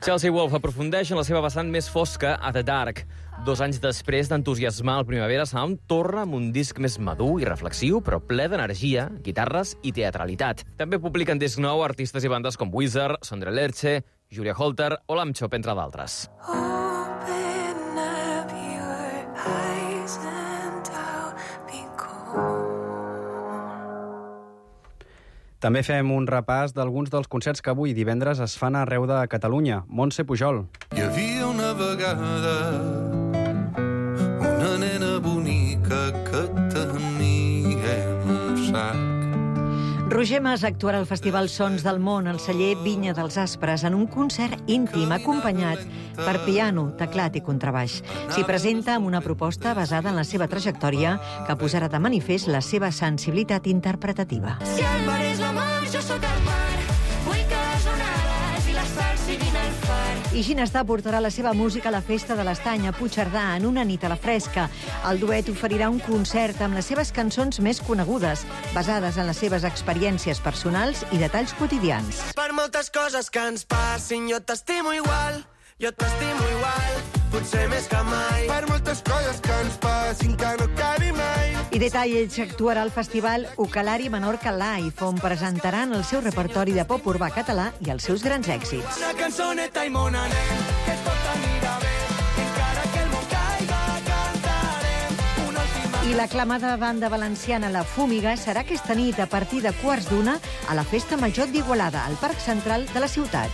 Chelsea Wolf aprofundeix en la seva vessant més fosca a The Dark. 2 anys després d'entusiasmar el Primavera Sound, torna amb un disc més madur i reflexiu, però ple d'energia, guitarres i teatralitat. També publiquen disc nou artistes i bandes com Wizard, Sondre Lerche, Julia Holter o Lamb Chop, entre d'altres. També fem un repàs d'alguns dels concerts que avui divendres es fan arreu de Catalunya. Montse Pujol. Hi havia una vegada una nena bonica que teníem al sac. Roger Mas actuarà al Festival Sons del Món al celler Vinya dels Aspres en un concert íntim acompanyat per piano, teclat i contrabaix. S'hi presenta amb una proposta basada en la seva trajectòria que posarà de manifest la seva sensibilitat interpretativa. Si el mar és la mar, jo sóc el mar, vull que les onades i la sal siguin el far. I Ginestar portarà la seva música a la Festa de l'Estany a Puigcerdà en una nit a la fresca. El duet oferirà un concert amb les seves cançons més conegudes, basades en les seves experiències personals i detalls quotidians. Per moltes coses que ens passin, jo t'estimo igual, potser més que mai. Per moltes coses que ens passin que no acabi mai. I Detalls actuarà al festival Ucalari Menorca Live, on presentaran el seu repertori de pop urbà català i els seus grans èxits. Una cançoneta i mon anem, que tot anirà bé, encara que el món caiga, cantarem una última... I l'aclamada banda valenciana La Fúmiga serà aquesta nit a partir de 1:15 a la Festa Major d'Igualada, al Parc Central de la ciutat.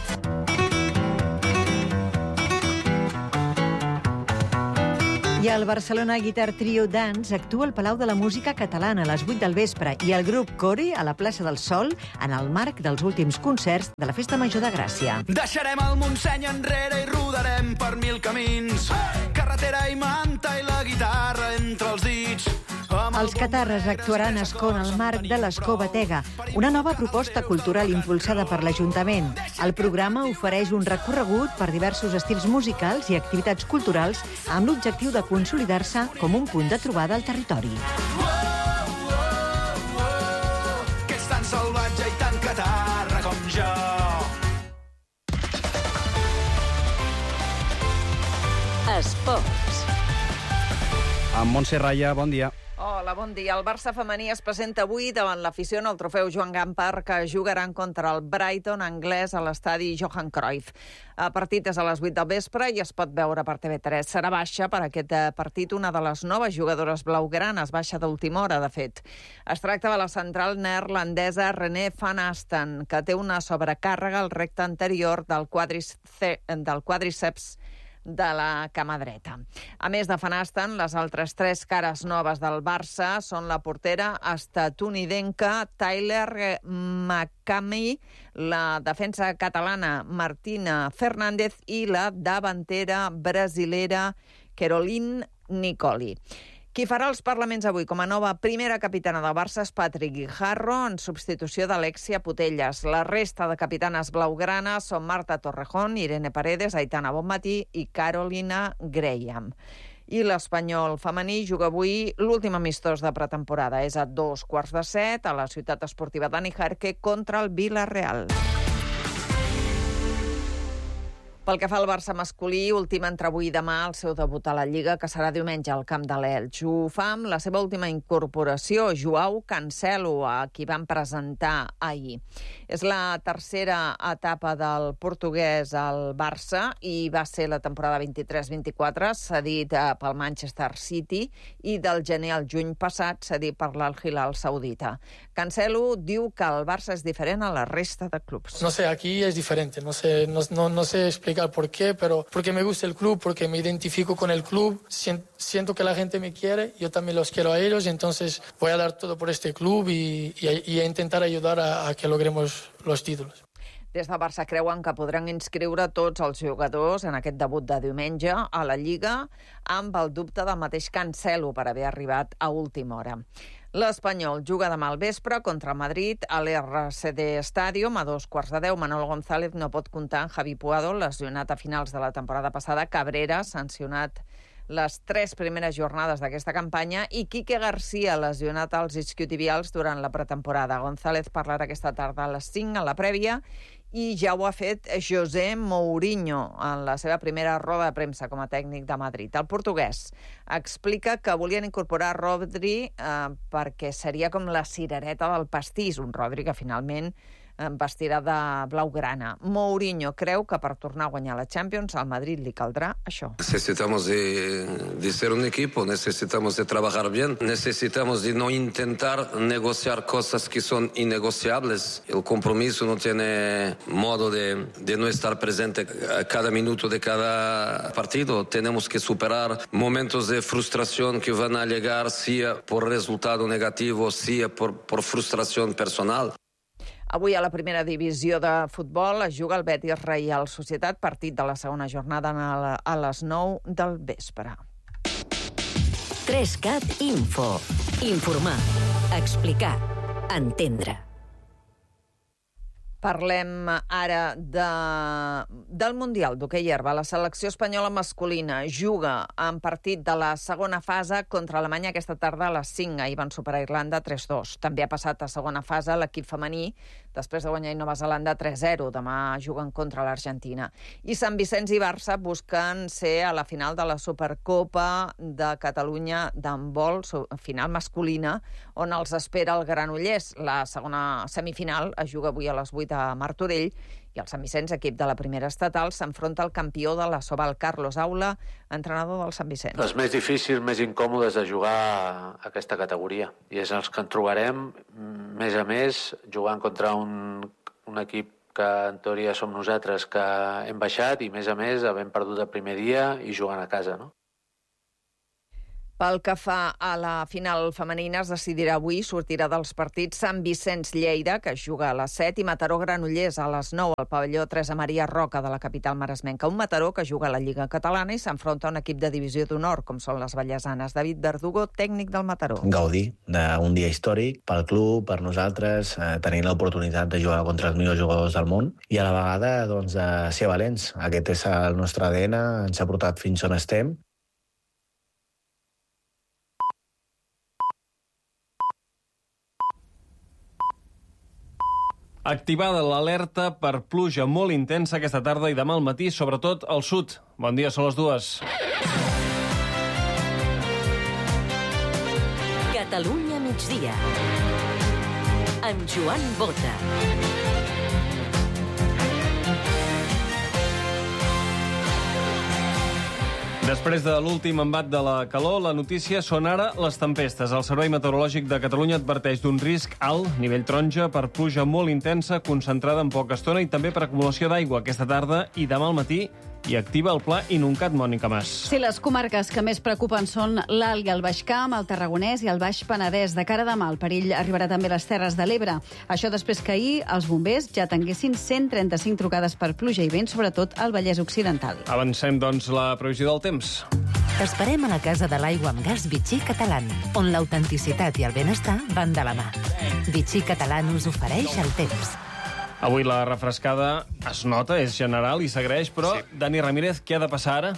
I el Barcelona Guitar Trio Dance actua al Palau de la Música Catalana a les 8 del vespre i el grup Core a la plaça del Sol en el marc dels últims concerts de la Festa Major de Gràcia. Deixarem el Montseny enrere i rodarem per 1000 camins. Carretera i manta i la guitarra entre els dits. Els Catarres actuaran a Escó en el marc de l'Escó Batega, una nova proposta cultural impulsada per l'Ajuntament. El programa ofereix un recorregut per diversos estils musicals i activitats culturals amb l'objectiu de consolidar-se com un punt de trobada al territori. Que ets tan salvatge i tan catarra com jo. Esports. Amb Montse Raya, bon dia. Hola, bon dia. El Barça femení es presenta avui davant l'afició en el trofeu Joan Gamper, que jugaran contra el Brighton anglès a l'estadi Johan Cruyff. El partit és a les 8 del vespre i es pot veure per TV3. Serà baixa per aquest partit una de les noves jugadores blaugranes, baixa d'última hora, de fet. Es tracta de la central neerlandesa René van Asten, que té una sobrecàrrega al recte anterior del quàdriceps de la cama dreta. A més de Van Asten, les altres 3 cares noves del Barça són la portera estatunidenca Tyler McCamey, la defensa catalana Martina Fernández i la davantera brasilera Caroline Nicoli. Qui farà els parlaments avui com a nova primera capitana del Barça és Patrick Guijarro, en substitució d'Alexia Putellas. La resta de capitanes blaugranes són Marta Torrejón, Irene Paredes, Aitana Bonmatí i Carolina Graham. I l'Espanyol femení juga avui l'últim amistós de pretemporada. És a 14:15 a la ciutat esportiva Dani Jarque contra el Villarreal. Pel que fa al Barça masculí, últim entre avui i demà el seu debut a la Lliga, que serà diumenge al camp de l'Elx. Ho fa amb la seva última incorporació, Joao Cancelo, a qui van presentar ahir. És la tercera etapa del portuguès al Barça i va ser la temporada 23-24, cedit pel Manchester City, i del gener al juny passat cedit per l'Al Hilal saudita. Cancelo diu que el Barça és diferent a la resta de clubs. No sé, aquí es diferente, no sé explicar por qué, pero porque me gusta el club, porque me identifico con el club, siento que la gente me quiere, yo también los quiero a ellos, entonces voy a dar todo por este club y a intentar ayudar a que logremos los títulos. Des de Barça creuen que podran inscriure tots els jugadors en aquest debut de diumenge a la Lliga, amb el dubte del mateix Cancelo per haver arribat a última hora. L'Espanyol juga demà al vespre contra el Madrid a l'RCD Stadium a 2:15. Manolo González no pot comptar amb Javi Puado, lesionat a finals de la temporada passada, Cabrera, sancionat les 3 primeres jornades d'aquesta campanya, i Quique García, lesionat als isquiotibials durant la pretemporada. González parlarà aquesta tarda a les 5 a la prèvia I ja ho ha fet José Mourinho en la seva primera roda de premsa com a tècnic de Madrid. El portuguès explica que volien incorporar Rodri perquè seria com la cirereta del pastís, un Rodri que finalment vestirà de blaugrana. Mourinho creu que per tornar a guanyar la Champions al Madrid li caldrà això. Necesitamos de ser un equipo, necesitamos de trabajar bien, necesitamos de no intentar negociar cosas que son innegociables. El compromiso no tiene modo de no estar presente a cada minuto de cada partido. Tenemos que superar momentos de frustración que van a llegar, sea por resultado negativo, sea por frustración personal. Avui a la primera divisió de futbol es juga el Betis Reial Societat, partit de la segona jornada a les 9 del vespre. 3CAT Info. Informar, explicar, entendre. Parlem ara del Mundial d'hoquei herba. La selecció espanyola masculina juga en partit de la segona fase contra Alemanya aquesta tarda a les 5. Ahir van superar Irlanda 3-2. També ha passat a segona fase l'equip femení després de guanyar Nova Zelanda 3-0. Demà juguen contra l'Argentina. I Sant Vicenç i Barça busquen ser a la final de la Supercopa de Catalunya d'handbol, final masculina, on els espera el Granollers. La segona semifinal es juga avui a les 8 a Martorell i el Sant Vicenç, equip de la primera estatal, s'enfronta al campió de la Sobal, Carlos Aula, entrenador del Sant Vicenç. Els més difícils, més incòmodes de jugar a aquesta categoria. I és els que ens trobarem, més a més, jugant contra un equip que en teoria som nosaltres que hem baixat i, més a més, havent perdut el primer dia i jugant a casa, no? Pel que fa a la final femenina, es decidirà avui, sortirà dels partits Sant Vicenç-Lleida, que es juga a les 7, i Mataró-Granollers a les 9, al pavelló Teresa Maria Roca de la capital maresmenca. Un Mataró que juga a la Lliga Catalana i s'enfronta a un equip de divisió d'honor, com són les vallesanes. David Verdugo, tècnic del Mataró. Gaudir d'un dia històric pel club, per nosaltres, tenir l'oportunitat de jugar contra els millors jugadors del món i a la vegada doncs, ser valents. Aquest és el nostre ADN, ens ha portat fins on estem. Activada l'alerta per pluja molt intensa aquesta tarda i demà al matí, sobretot al sud. Bon dia, són les 2. Catalunya migdia. Amb Joan Bota. Després de l'últim embat de la calor, la notícia són ara les tempestes. El Servei Meteorològic de Catalunya adverteix d'un risc alt, nivell taronja, per pluja molt intensa, concentrada en poca estona i també per acumulació d'aigua aquesta tarda i demà al matí, i activa el pla Inuncat, Mònica Mas. Sí, les comarques que més preocupen són l'Alt i el Baix Camp, el Tarragonès i el Baix Penedès. De cara a demà, el perill arribarà també a les Terres de l'Ebre. Això després que ahir els bombers ja tinguessin 135 trucades per pluja i vent, sobretot al Vallès Occidental. Avancem, doncs, la previsió del temps. T'esperem a la Casa de l'Aigua amb Gas Vichy Catalan, on l'autenticitat i el benestar van de la mà. Vichy Catalan us ofereix el temps. Avui la refrescada es nota, és general i s'agraeix, però, sí. Dani Ramírez, què ha de passar ara?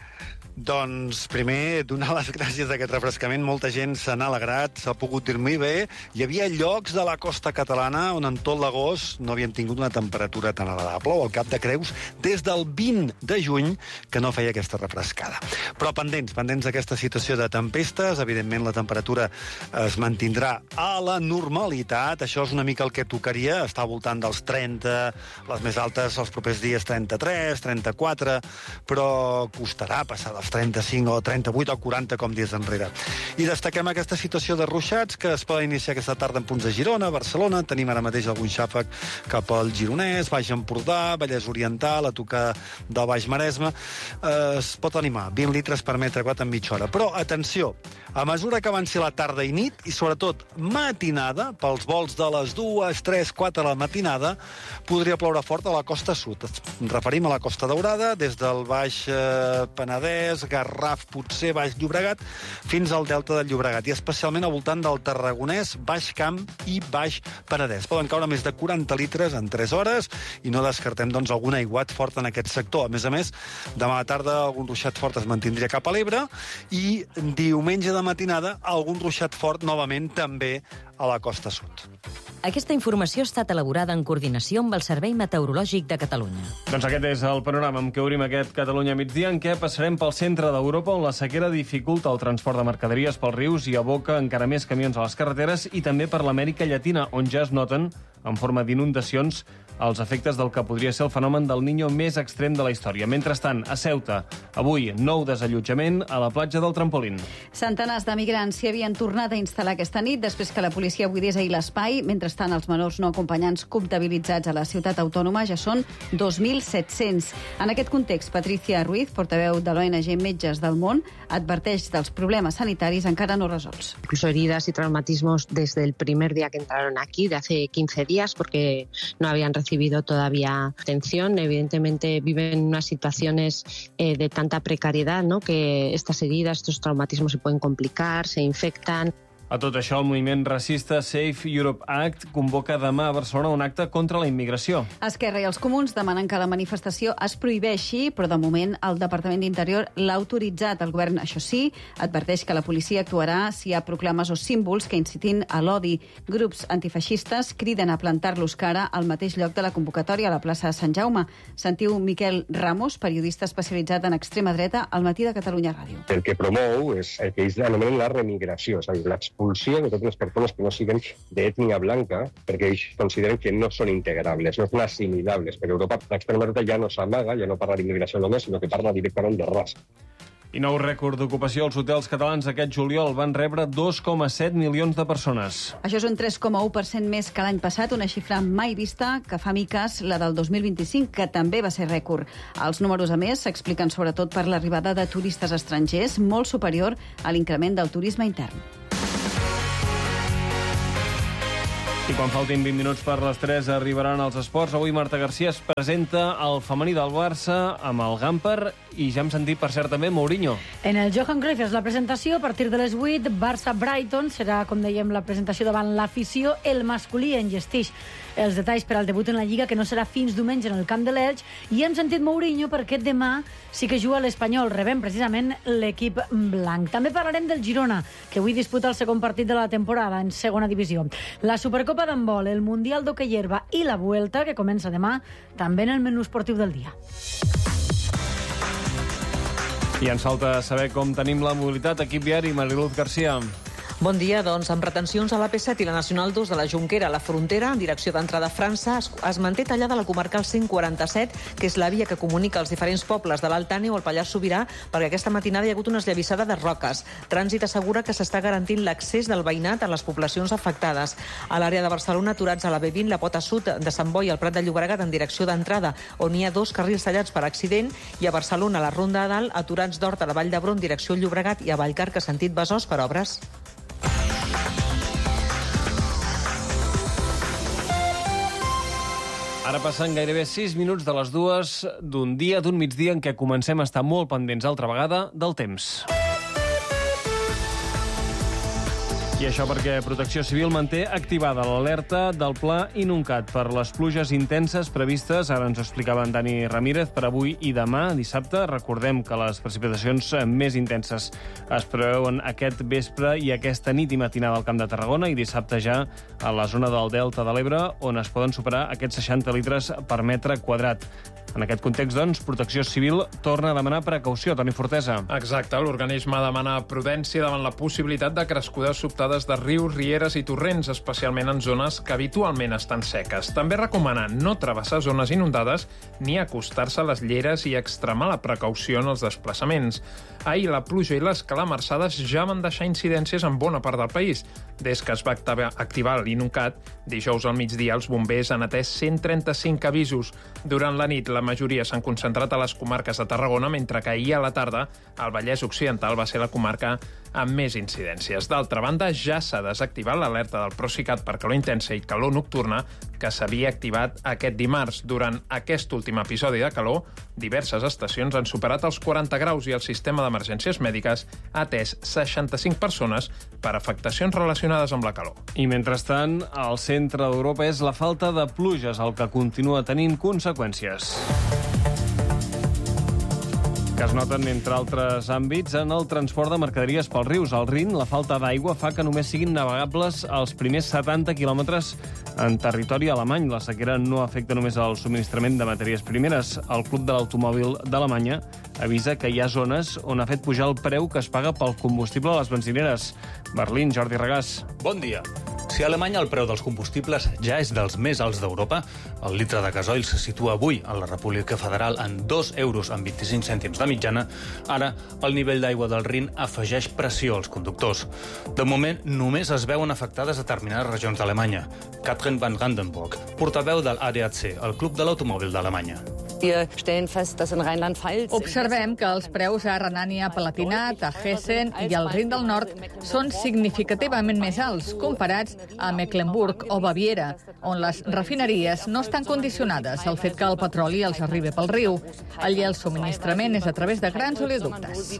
Doncs, primer, donar les gràcies a aquest refrescament. Molta gent se n'ha alegrat, s'ha pogut dormir bé. Hi havia llocs de la costa catalana on en tot l'agost no havíem tingut una temperatura tan agradable, o al Cap de Creus, des del 20 de juny, que no feia aquesta refrescada. Però pendents d'aquesta situació de tempestes, evidentment la temperatura es mantindrà a la normalitat. Això és una mica el que tocaria, està al voltant dels 30, les més altes els propers dies 33, 34, però costarà passar dels 35 o 38 o 40 com dies enrere. I destaquem aquesta situació de ruixats que es poden iniciar aquesta tarda en punts de Girona, Barcelona, tenim ara mateix algun xàfec cap al Gironès, Baix Empordà, Vallès Oriental, a tocar del Baix Maresme. Es pot animar 20 litres per metre quadrat en mitja hora. Però, atenció, a mesura que avanci la tarda i nit, i sobretot matinada, pels vols de les 2, 3, 4 de la matinada, podria ploure fort a la costa sud. Ens referim a la Costa Daurada, des del Baix Penedès, Garraf, potser Baix Llobregat, fins al Delta del Llobregat, i especialment al voltant del Tarragonès, Baix Camp i Baix Penedès. Poden caure més de 40 litres en 3 hores i no descartem, doncs, algun aiguat fort en aquest sector. A més, demà a la tarda algun ruixat fort es mantindria cap a l'Ebre i diumenge de matinada algun ruixat fort novament també a la costa sud. Aquesta informació ha estat elaborada en coordinació amb el Servei Meteorològic de Catalunya. Doncs aquest és el panorama amb què obrim aquest Catalunya migdia, en què passarem pel centre d'Europa, on la sequera dificulta el transport de mercaderies pels rius i aboca encara més camions a les carreteres, i també per l'Amèrica Llatina, on ja es noten, en forma d'inundacions, els efectes del que podria ser el fenomen del Niño més extrem de la història. Mentrestant, a Ceuta, avui, nou desallotjament a la platja del Trampolín. Centenars de migrants s'hi havien tornat a instal·lar aquesta nit després que la policia buidés ahir l'espai. Mentrestant, els menors no acompanyants comptabilitzats a la ciutat autònoma ja són 2.700. En aquest context, Patricia Ruiz, portaveu de l'ONG Metges del Món, adverteix dels problemes sanitaris encara no resolts. Incluso heridas y traumatismos desde el primer día que entraron aquí, de hace 15 días, porque no habían recibido todavía atención. Evidentemente viven unas situaciones de tanta precariedad, ¿no?, que estas heridas, estos traumatismos se pueden complicar, se infectan. A tot això, el moviment racista Safe Europe Act convoca demà a Barcelona un acte contra la immigració. Esquerra i els comuns demanen que la manifestació es prohibeixi, però de moment el Departament d'Interior l'ha autoritzat. El govern, això sí, adverteix que la policia actuarà si hi ha proclames o símbols que incitin a l'odi. Grups antifeixistes criden a plantar-los cara al mateix lloc de la convocatòria, a la plaça de Sant Jaume. Sentiu Miquel Ramos, periodista especialitzat en extrema dreta, al Matí de Catalunya Ràdio. El que promou és el que ells anomenen la remigració, és a dir, l'expulsió de totes les persones que no siguen d'ètnia blanca, perquè ells consideren que no són integrables, no són assimilables. Per Europa, l'extrema dreta ja no s'amaga, ja no parla d'immigració només, sinó que parla directament de raça. I nou rècord d'ocupació als hotels catalans aquest juliol. Van rebre 2,7 milions de persones. Això és un 3,1% més que l'any passat, una xifra mai vista que fa miques la del 2025, que també va ser rècord. Els números, a més, s'expliquen sobretot per l'arribada de turistes estrangers, molt superior a l'increment del turisme intern. I quan faltin 20 minuts per les 3 arribaran els esports. Avui Marta García es presenta al femení del Barça amb el Gamper i ja hem sentit, per cert, també Mourinho. En el Johan Cruyff és la presentació. A partir de les 8, Barça-Brighton serà, com dèiem, la presentació davant l'afició. El masculí enllesteix els detalls per al debut en la Lliga, que no serà fins diumenge en el camp de l'Elx. I hem sentit Mourinho perquè demà sí que juga l'Espanyol. Rebem precisament l'equip blanc. També parlarem del Girona, que avui disputa el segon partit de la temporada en segona divisió. La Supercopa d'handbol, el Mundial d'hoquei herba i la Vuelta, que comença demà, també en el menú esportiu del dia. I ens falta saber com tenim la mobilitat. Equip viari, Mariluz García. Bon dia, doncs, amb retencions a l'AP7 i la Nacional 2 de la Jonquera a la frontera, en direcció d'entrada a França, es manté tallada la comarcal 147, que és la via que comunica els diferents pobles de l'Alt Àneu al Pallars Sobirà, perquè aquesta matinada hi ha hagut una esllavissada de roques. Trànsit assegura que s'està garantint l'accés del veïnat a les poblacions afectades. A l'àrea de Barcelona, aturats a la B20, la pota sud de Sant Boi al Prat de Llobregat en direcció d'entrada, on hi ha 2 carrils tallats per accident, i a Barcelona, a la Ronda de Dalt, aturats d'Hort a la Vall d'Hebron, direcció Llobregat, i a Vallcarca, sentit Besòs, per obres. Ara passen gairebé 6 minuts de les 2 d'un migdia en què comencem a estar molt pendents altra vegada del temps. I això perquè Protecció Civil manté activada l'alerta del Pla Inuncat per les pluges intenses previstes, ara ens ho explicava en Dani Ramírez, per avui i demà, dissabte. Recordem que les precipitacions més intenses es preveuen aquest vespre i aquesta nit i matinada al Camp de Tarragona, i dissabte ja a la zona del Delta de l'Ebre, on es poden superar aquests 60 litres per metre quadrat. En aquest context, doncs, Protecció Civil torna a demanar precaució. Toni Fortesa. Exacte. L'organisme demana prudència davant la possibilitat de crescudes sobtades de rius, rieres i torrents, especialment en zones que habitualment estan seques. També recomana no travessar zones inundades ni acostar-se a les lleres i extremar la precaució en els desplaçaments. Ahir la pluja i les calamarsades ja van deixar incidències en bona part del país. Des que es va activar l'Inuncat, dijous al migdia els bombers han atès 135 avisos. Durant la nit, la majoria s'han concentrat a les comarques de Tarragona, mentre que ahir a la tarda el Vallès Occidental va ser la comarca amb més incidències. D'altra banda, ja s'ha desactivat l'alerta del Procicat per calor intensa i calor nocturna que s'havia activat aquest dimarts. Durant aquest últim episodi de calor, diverses estacions han superat els 40 graus i el sistema d'emergències mèdiques ha atès 65 persones per afectacions relacionades amb la calor. I mentrestant, al centre d'Europa és la falta de pluges el que continua tenint conseqüències. que es noten, entre altres àmbits, en el transport de mercaderies pels rius. Al Rin, la falta d'aigua fa que només siguin navegables els primers 70 quilòmetres en territori alemany. La sequera no afecta només el subministrament de matèries primeres. El Club de l'Automòbil d'Alemanya avisa que hi ha zones on ha fet pujar el preu que es paga pel combustible a les benzineres. Berlín, Jordi Regàs. Bon dia. Si a Alemanya el preu dels combustibles ja és dels més alts d'Europa, el litre de gasoil se situa avui a la República Federal en 2 euros amb 25 cèntims de mitjana, ara el nivell d'aigua del Rin afegeix pressió als conductors. De moment, només es veuen afectades determinades regions d'Alemanya. Katrin van Randenburg, portaveu del ADAC, el Club de l'Automòbil d'Alemanya. Observem que els preus a Renània-Palatinat, a Hessen i al Rin del Nord són significativament més alts comparats a Mecklenburg o Baviera, on les refineries no estan condicionades al fet que el petroli els arribi pel riu. Allí el subministrament és a través de grans oleoductes.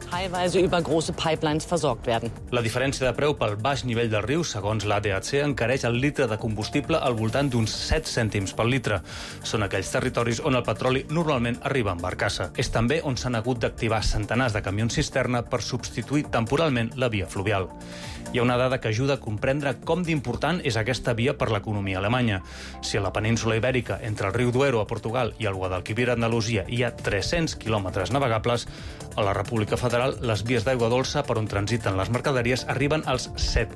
La diferència de preu pel baix nivell del riu, segons l'ADAC, encareix el litre de combustible al voltant d'uns 7 cèntims pel litre. Són aquells territoris on el petroli normalment arriba en barcassa. És també on s'han hagut d'activar centenars de camions cisterna per substituir temporalment la via fluvial. Hi ha una dada que ajuda a comprendre com d'important és aquesta via per l'economia alemanya. Si a la península Ibèrica, entre el riu Duero a Portugal i el Guadalquivir a Andalusia, hi ha 300 quilòmetres navegables, a la República Federal les vies d'aigua dolça per on transiten les mercaderies arriben als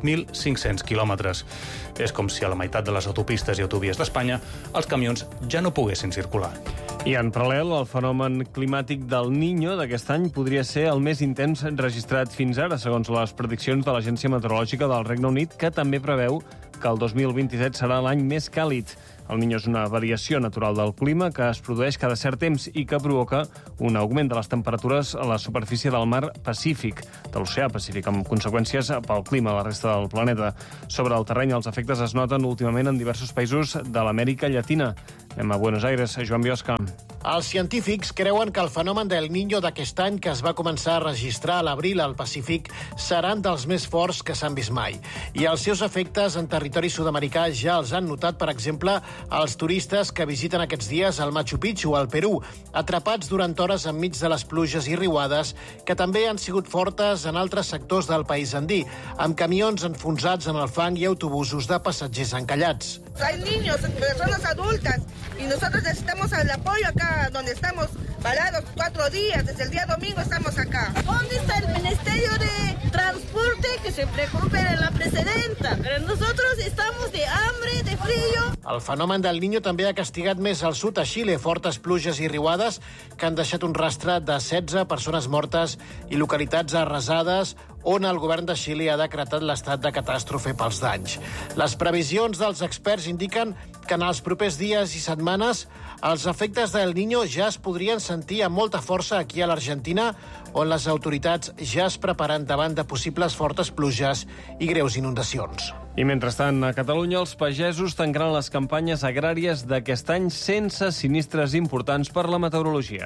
7.500 quilòmetres. És com si a la meitat de les autopistes i autovies d'Espanya els camions ja no poguessin circular. I en paral·lel, el fenomen climàtic del Niño d'aquest any podria ser el més intens registrat fins ara, segons les prediccions de l'Agència Meteorològica del Regne Unit, que també preveu que el 2027 serà l'any més càlid. El Niño és una variació natural del clima que es produeix cada cert temps i que provoca un augment de les temperatures a la superfície del mar Pacífic, de l'oceà Pacífic, amb conseqüències pel clima a la resta del planeta. Sobre el terreny, els efectes es noten últimament en diversos països de l'Amèrica Llatina. Anem a Buenos Aires, Joan Biosca. Els científics creuen que el fenomen del Niño d'aquest any, que es va començar a registrar a l'abril al Pacífic, seran dels més forts que s'han vist mai. I els seus efectes en territori sud-americà ja els han notat, per exemple, els turistes que visiten aquests dies el Machu Picchu, al Perú, atrapats durant hores enmig de les pluges i riuades, que també han sigut fortes en altres sectors del país andí, amb camions enfonsats en el fang i autobusos de passatgers encallats. Hay niños, personas adultas, y nosotros necesitamos el apoyo acá, donde estamos parados 4 días, desde el día domingo estamos acá. ¿Dónde está el Ministerio de Transporte que se preocupe de la presidenta? Pero nosotros estamos de hambre, de frío. El fenomen del Niño també ha castigat més al sud, a Xile, fortes pluges i riuades que han deixat un rastre de 16 persones mortes i localitats arrasades, on el govern de Xile ha decretat l'estat de catàstrofe pels danys. Les previsions dels experts indiquen que en els propers dies i setmanes els efectes del Niño ja es podrien sentir amb molta força aquí a l'Argentina, on les autoritats ja es preparen davant de possibles fortes pluges i greus inundacions. I mentrestant, a Catalunya, els pagesos tancaran les campanyes agràries d'aquest any sense sinistres importants per la meteorologia.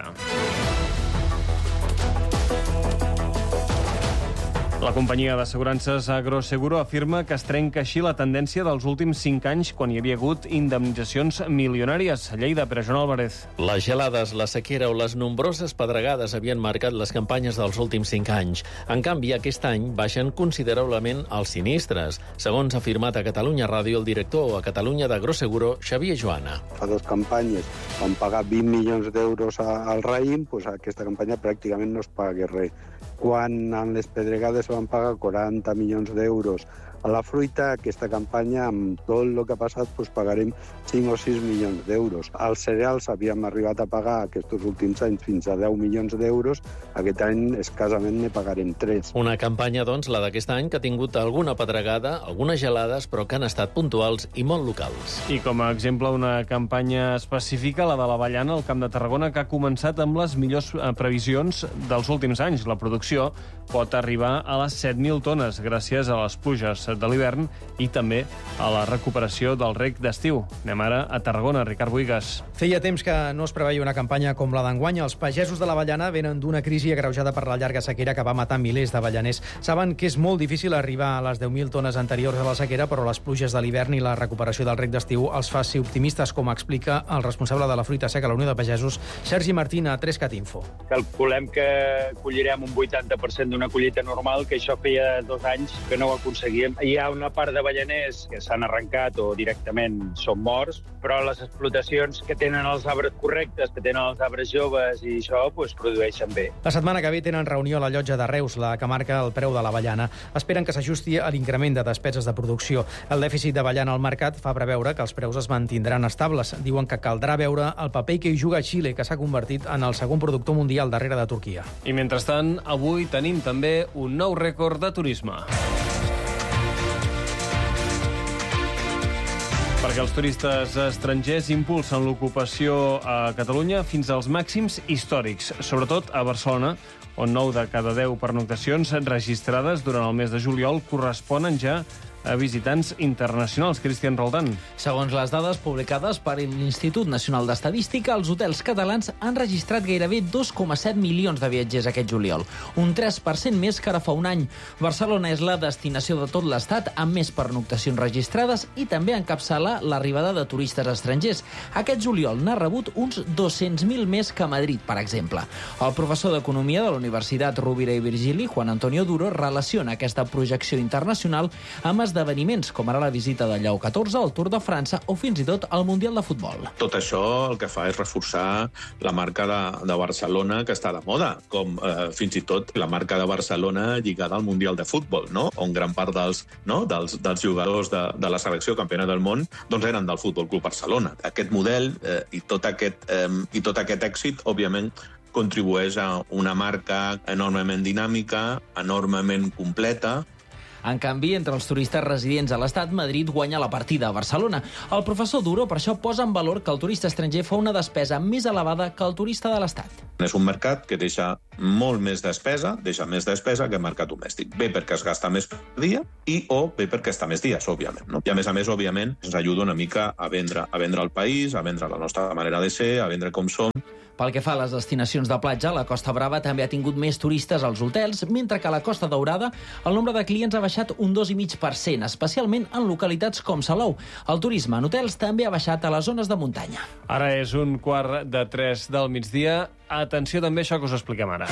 La companyia d'assegurances Agroseguro afirma que es trenca així la tendència dels últims 5 anys quan hi havia hagut indemnitzacions milionàries. Lleida, Pere Joan Álvarez. Les gelades, la sequera o les nombroses pedregades havien marcat les campanyes dels últims 5 anys. En canvi, aquest any baixen considerablement els sinistres. Segons ha afirmat a Catalunya Ràdio el director a Catalunya d'Agroseguro, Xavier Joana. Fa 2 campanyes van pagar 20 milions d'euros al raïm, doncs aquesta campanya pràcticament no es paga res. Quan en les pedregades van pagar 40 milions d'euros a la fruita, aquesta campanya, amb tot el que ha passat, doncs pagarem 5 o 6 milions d'euros. Als cereals havíem arribat a pagar aquests últims anys fins a 10 milions d'euros. Aquest any escassament ne pagarem 3. Una campanya, doncs, la d'aquest any, que ha tingut alguna pedregada, algunes gelades, però que han estat puntuals i molt locals. I com a exemple, una campanya específica, la de l'avellana al Camp de Tarragona, que ha començat amb les millors previsions dels últims anys. La producció pot arribar a les 7.000 tones gràcies a les pluges. de l'hivern i també a la recuperació del reg d'estiu. Anem ara a Tarragona. Ricard Buigas. Feia temps que no es preveia una campanya com la d'enguany. Els pagesos de l'avellana venen d'una crisi agreujada per la llarga sequera que va matar milers d'avellaners. Saben que és molt difícil arribar a les 10.000 tones anteriors a la sequera, però les pluges de l'hivern i la recuperació del reg d'estiu els fa ser optimistes, com explica el responsable de la fruita seca a la Unió de Pagesos, Sergi Martín, a 3cat Info. Calculem que collirem un 80% d'una collita normal, que això feia 2 anys que no ho aconseguíem. Hi ha una part d'avellaners que s'han arrencat o directament són morts, però les explotacions que tenen els arbres correctes, que tenen els arbres joves i això, doncs produeixen bé. La setmana que ve tenen reunió a la llotja de Reus, la que marca el preu de l'avellana. Esperen que s'ajusti a l'increment de despeses de producció. El dèficit d'avellana al mercat fa preveure que els preus es mantindran estables. Diuen que caldrà veure el paper que hi juga Xile, que s'ha convertit en el segon productor mundial darrere de Turquia. I mentrestant, avui tenim també un nou rècord de turisme. Perquè els turistes estrangers impulsen l'ocupació a Catalunya fins als màxims històrics, sobretot a Barcelona, on 9 de cada 10 pernoctacions registrades durant el mes de juliol corresponen ja a visitants internacionals. Cristian Roldán. Segons les dades publicades per l'Institut Nacional d'Estadística, els hotels catalans han registrat gairebé 2,7 milions de viatgers aquest juliol, un 3% més que ara fa un any. Barcelona és la destinació de tot l'Estat amb més pernoctacions registrades i també encapçala l'arribada de turistes estrangers. Aquest juliol n'ha rebut uns 200.000 més que Madrid, per exemple. El professor d'Economia de la Universitat Rovira i Virgili, Juan Antonio Duro, relaciona aquesta projecció internacional amb esdeveniments, com ara la visita de Lleó XIV, el Tour de França o fins i tot el Mundial de Futbol. Tot això el que fa és reforçar la marca de Barcelona, que està de moda, com fins i tot la marca de Barcelona lligada al Mundial de Futbol, no? On gran part dels jugadors de la selecció campiona del món doncs eren del Futbol Club Barcelona. Aquest model i tot aquest èxit, òbviament, contribueix a una marca enormement dinàmica, enormement completa. En canvi, entre els turistes residents a l'Estat, Madrid guanya la partida a Barcelona. El professor Duro, per això, posa en valor que el turista estranger fa una despesa més elevada que el turista de l'Estat. És un mercat que deixa molt més despesa, que el mercat domèstic. Bé perquè es gasta més per dia o bé perquè està més dies, òbviament. No? I a més, òbviament, ens ajuda una mica a vendre el país, a vendre la nostra manera de ser, a vendre com som. Pel que fa a les destinacions de platja, la Costa Brava també ha tingut més turistes als hotels, mentre que a la Costa Daurada el nombre de clients ha baixat un 2,5%, especialment en localitats com Salou. El turisme en hotels també ha baixat a les zones de muntanya. Ara és 2:45 del migdia. Atenció també a això que us expliquem ara.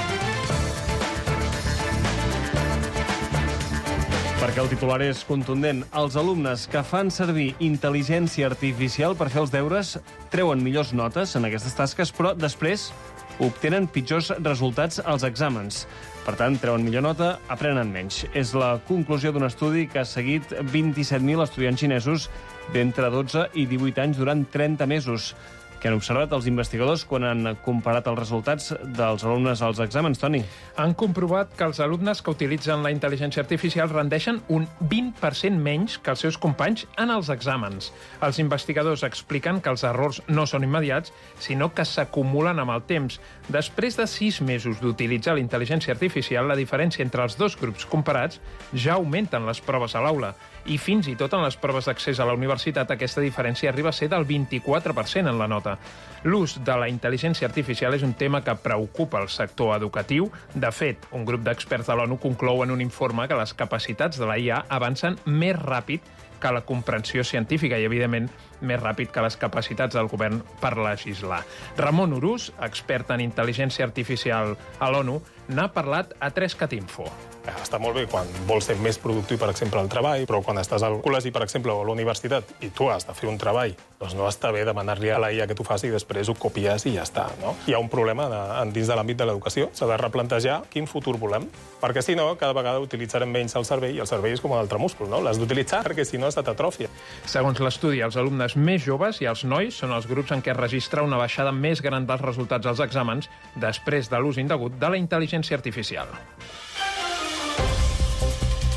Perquè el titular és contundent. Els alumnes que fan servir intel·ligència artificial per fer els deures treuen millors notes en aquestes tasques, però després obtenen pitjors resultats als exàmens. Per tant, treuen millor nota, aprenen menys. És la conclusió d'un estudi que ha seguit 27.000 estudiants xinesos d'entre 12 i 18 anys durant 30 mesos. Què han observat els investigadors quan han comparat els resultats dels alumnes als exàmens, Toni? Han comprovat que els alumnes que utilitzen la intel·ligència artificial rendeixen un 20% menys que els seus companys en els exàmens. Els investigadors expliquen que els errors no són immediats, sinó que s'acumulen amb el temps. Després de 6 mesos d'utilitzar la intel·ligència artificial, la diferència entre els dos grups comparats ja augmenten les proves a l'aula. I fins i tot en les proves d'accés a la universitat aquesta diferència arriba a ser del 24% en la nota. L'ús de la intel·ligència artificial és un tema que preocupa el sector educatiu. De fet, un grup d'experts de l'ONU conclou en un informe que les capacitats de la IA avancen més ràpid que la comprensió científica i, evidentment, més ràpid que les capacitats del govern per legislar. Ramon Urús, expert en intel·ligència artificial a l'ONU, n'ha parlat a 3cat Info. Està molt bé quan vols ser més productiu, per exemple, al treball, però quan estàs al col·legi, per exemple, o a la universitat, i tu has de fer un treball, doncs no està bé demanar-li a la IA que t'ho faci i després ho copies i ja està, no? Hi ha un problema dins de l'àmbit de l'educació. S'ha de replantejar quin futur volem, perquè si no, cada vegada utilitzarem menys el cervell, i el cervell és com un altre múscul, no? L'has d'utilitzar perquè si no se t'atrofia. Segons l'estudi, els alumnes més joves i els nois són els grups en què es registra una baixada més gran dels resultats als exàmens després de l'ús indegut de la intel·ligència artificial.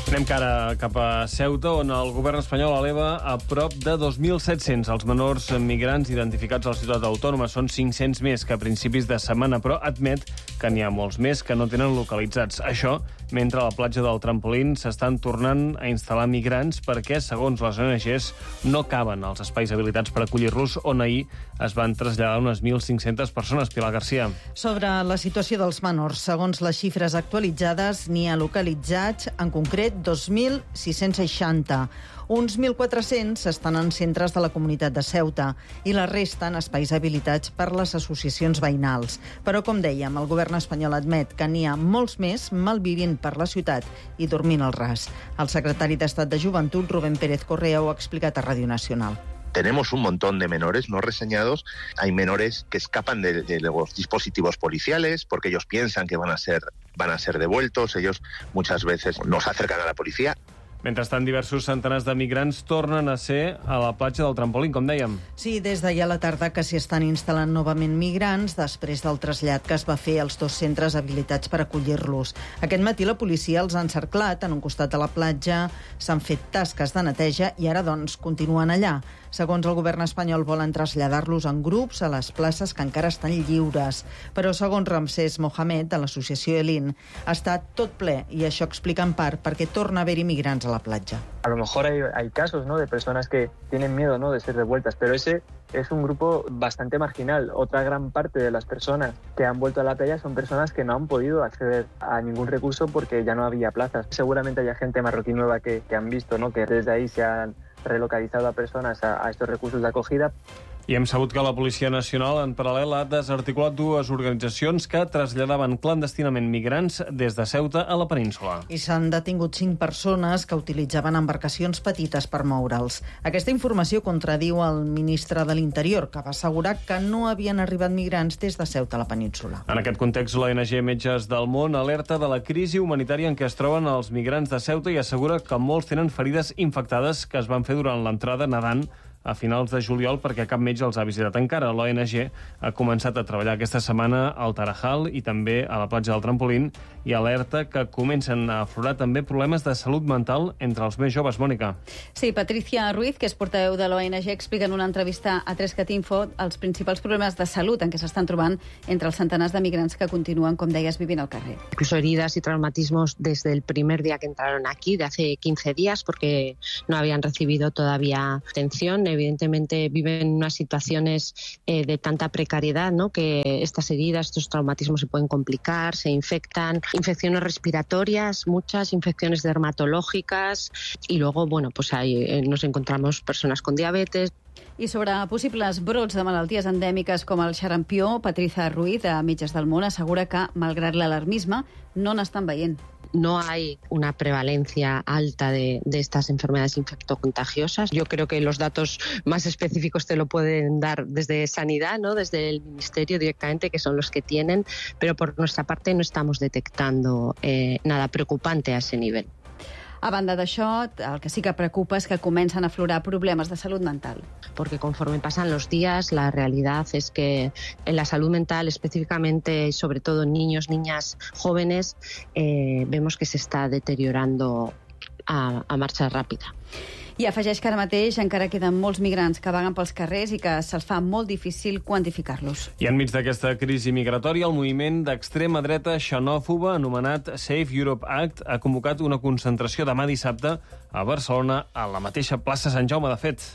Anem cara cap a Ceuta, on el govern espanyol eleva a prop de 2.700 els menors migrants identificats a la ciutat autònoma. Són 500 més que a principis de setmana, però admet que n'hi ha molts més que no tenen localitzats. Això, mentre a la platja del Trampolín s'estan tornant a instal·lar migrants perquè, segons les ONGs, no caben els espais habilitats per acollir-los, on ahir es van traslladar unes 1.500 persones. Pilar Garcia. Sobre la situació dels menors, segons les xifres actualitzades, n'hi ha localitzats, en concret, 2.660. Uns 1.400 estan en centres de la comunitat de Ceuta i la resta en espais habilitats per les associacions veïnals. Però, com dèiem, el govern espanyol admet que n'hi ha molts més malvivint per la ciutat i dormint al ras. El secretari d'Estat de Joventut, Rubén Pérez Correa, ho ha explicat a Ràdio Nacional. Tenemos un montón de menores no reseñados. Hay menores que escapan de los dispositivos policiales porque ellos piensan que van a ser devueltos. Ellos muchas veces no se acercan a la policía. Mentrestant, diversos centenars de migrants tornen a ser a la platja del Trampolín, com dèiem. Sí, des d'ahir a la tarda que s'hi estan instal·lant novament migrants després del trasllat que es va fer als 2 centres habilitats per acollir-los. Aquest matí la policia els ha encerclat en un costat de la platja, s'han fet tasques de neteja i ara, doncs, continuen allà. Segons el govern espanyol, volen traslladar-los en grups a les places que encara estan lliures. Però, segons Ramsès Mohamed, de l'associació Elin, està tot ple, i això explica en part perquè torna a haver-hi migrants a la platja. A lo mejor hay casos, ¿no?, de personas que tienen miedo, ¿no?, de ser devueltas, pero ese es un grupo bastante marginal. Otra gran parte de las personas que han vuelto a la playa son personas que no han podido acceder a ningún recurso porque ya no había plazas. Seguramente haya gente marroquí nueva que han visto, ¿no?, que desde ahí se han relocalizado a personas a estos recursos de acogida. I hem sabut que la Policia Nacional, en paral·lel, ha desarticulat 2 organitzacions que traslladaven clandestinament migrants des de Ceuta a la península. I s'han detingut 5 persones que utilitzaven embarcacions petites per moure'ls. Aquesta informació contradiu el ministre de l'Interior, que va assegurar que no havien arribat migrants des de Ceuta a la península. En aquest context, l'ONG Metges del Món alerta de la crisi humanitària en què es troben els migrants de Ceuta i assegura que molts tenen ferides infectades que es van fer durant l'entrada nedant a finals de juliol perquè cap metge els ha visitat encara. L'ONG ha començat a treballar aquesta setmana al Tarajal i també a la platja del Trampolín i alerta que comencen a aflorar també problemes de salut mental entre els més joves. Mònica. Sí, Patricia Ruiz, que és portaveu de l'ONG, explica en una entrevista a 3cat Info els principals problemes de salut en què s'estan trobant entre els centenars de migrants que continuen, com deies, vivint al carrer. Incluso heridas y traumatismos desde el primer día que entraron aquí, de hace 15 días, porque no habían recibido todavía atención. Evidentemente viven unas situaciones de tanta precariedad, ¿no?, que estas heridas, estos traumatismos se pueden complicar, se infectan, infecciones respiratorias, muchas infecciones dermatológicas y luego, bueno, pues ahí nos encontramos personas con diabetes. I sobre possibles brots de malalties endèmiques com el xarampió, Patricia Ruiz, de Metges del Món, assegura que, malgrat l'alarmisme, no n'estan veient. No hay una prevalencia alta de estas enfermedades infectocontagiosas. Yo creo que los datos más específicos te lo pueden dar desde Sanidad, ¿no?, desde el Ministerio directamente, que son los que tienen, pero por nuestra parte no estamos detectando nada preocupante a ese nivel. A banda d'això, el que sí que preocupa és que comencen a aflorar problemes de salut mental. Porque conforme pasan los días, la realidad es que en la salud mental, específicamente, sobre todo en niños, niñas, jóvenes, vemos que se está deteriorando a marcha ràpida. I afegeix que ara mateix encara queden molts migrants que vaguen pels carrers i que se'ls fa molt difícil quantificar-los. I enmig d'aquesta crisi migratòria, el moviment d'extrema dreta xenòfoba anomenat Save Europe Act ha convocat una concentració demà dissabte a Barcelona, a la mateixa plaça Sant Jaume, de fet.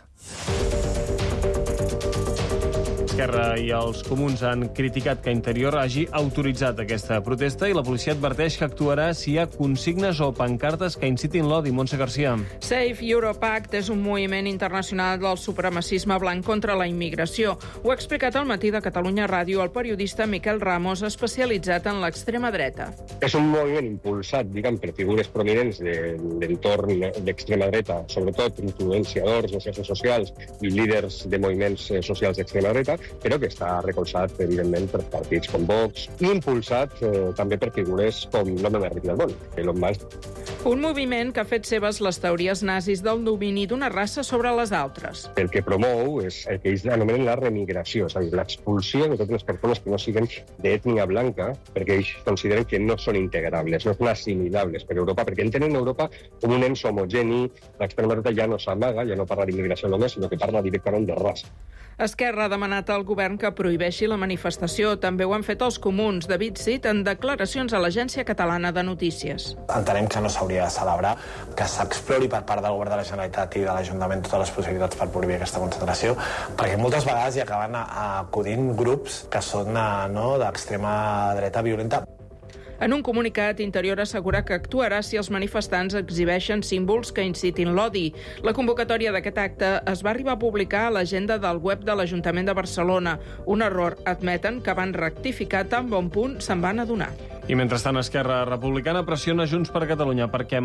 Esquerra i els comuns han criticat que Interior hagi autoritzat aquesta protesta i la policia adverteix que actuarà si hi ha consignes o pancartes que incitin l'odi. Montse Garcia. Save Europe Act és un moviment internacional del supremacisme blanc contra la immigració. Ho ha explicat al matí de Catalunya Ràdio el periodista Miquel Ramos, especialitzat en l'extrema dreta. És un moviment impulsat, diguem, per figures prominents de l'entorn d'extrema dreta, sobretot influenciadors de xarxes socials i líders de moviments socials d'extrema dreta, però que està recolzat, evidentment, per partits com Vox i impulsat també per figures com l'home més ric del món, Elon Musk. Un moviment que ha fet seves les teories nazis del domini d'una raça sobre les altres. El que promou és el que ells anomenen la remigració, és a dir, l'expulsió de totes les persones que no siguin d'ètnia blanca, perquè ells consideren que no són integrables, no són assimilables per Europa, perquè entenen Europa com un ens homogeni. L'extrema dreta ja no s'amaga, ja no parla d'immigració només, sinó que parla directament de raça. Esquerra ha demanat al govern que prohibeixi la manifestació. També ho han fet els comuns. David Cid en declaracions a l'Agència Catalana de Notícies. Entenem que no s'hauria de celebrar, que s'explori per part del govern de la Generalitat i de l'Ajuntament totes les possibilitats per prohibir aquesta concentració, perquè moltes vegades hi acaben acudint grups que són d'extrema dreta violenta. En un comunicat, Interior assegura que actuarà si els manifestants exhibeixen símbols que incitin l'odi. La convocatòria d'aquest acte es va arribar a publicar a l'agenda del web de l'Ajuntament de Barcelona. Un error, admeten, que van rectificar tan bon punt se'n van adonar. I mentrestant, Esquerra Republicana pressiona Junts per Catalunya perquè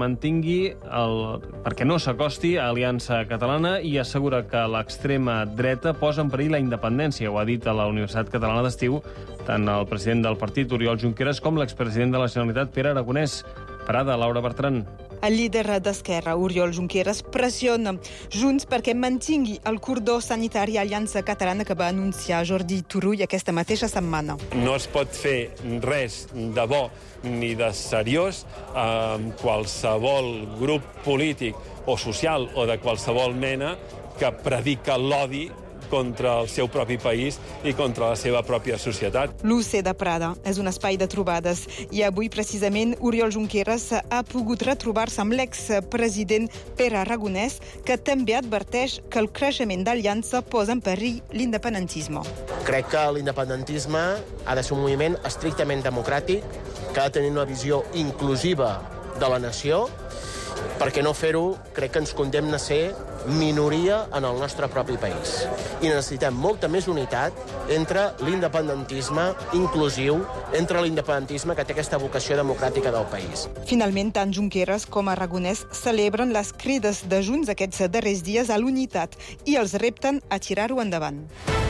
perquè no s'acosti a Aliança Catalana i assegura que l'extrema dreta posa en perill la independència. Ho ha dit a la Universitat Catalana d'Estiu tant el president del partit, Oriol Junqueras, com l'expresident de la Generalitat, Pere Aragonès. Parada, Laura Bertran. El líder d'Esquerra, Oriol Junqueras, pressiona Junts perquè mantingui el cordó sanitari a Aliança Catalana que va anunciar Jordi Turull aquesta mateixa setmana. No es pot fer res de bo ni de seriós amb qualsevol grup polític o social o de qualsevol mena que predica l'odi contra el seu propi país i contra la seva pròpia societat. L'UC de Prada és un espai de trobades i avui, precisament, Oriol Junqueras ha pogut retrobar-se amb l'expresident Pere Aragonès, que també adverteix que el creixement d'Aliança posa en perill l'independentisme. Crec que l'independentisme ha de ser un moviment estrictament democràtic, que ha de tenir una visió inclusiva de la nació, perquè no fer-ho crec que ens condemna a ser minoria en el nostre propi país. I necessitem molta més unitat entre l'independentisme inclusiu, entre l'independentisme que té aquesta vocació democràtica del país. Finalment, tant Junqueras com Aragonès celebren les crides de Junts aquests darrers dies a l'unitat i els repten a tirar-ho endavant.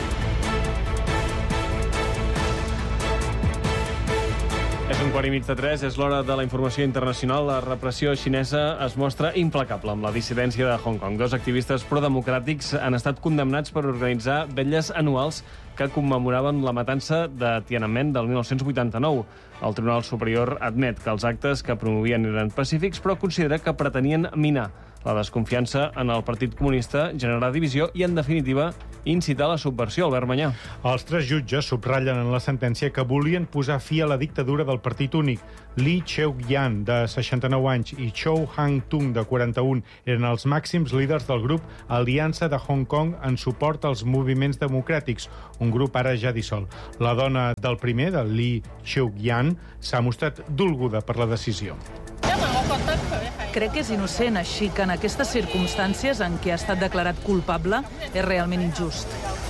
És 2:45, és l'hora de la informació internacional. La repressió xinesa es mostra implacable amb la dissidència de Hong Kong. 2 activistes prodemocràtics han estat condemnats per organitzar vetlles anuals que commemoraven la matança de Tiananmen del 1989. El Tribunal Superior admet que els actes que promovien eren pacífics, però considera que pretenien minar la desconfiança en el Partit Comunista, generar divisió i, en definitiva, incitar la subversió. Albert Manyà. Els 3 jutges subratllen en la sentència que volien posar fi a la dictadura del partit únic. Li Cheuk-yan, de 69 anys, i Chow Hang-tung, de 41, eren els màxims líders del grup Aliança de Hong Kong en suport als moviments democràtics, un grup ara ja dissolt. La dona del primer, de Li Cheuk-yan, s'ha mostrat dolguda per la decisió. Crec que és innocent, així que en aquestes circumstàncies en què ha estat declarat culpable és realment injust.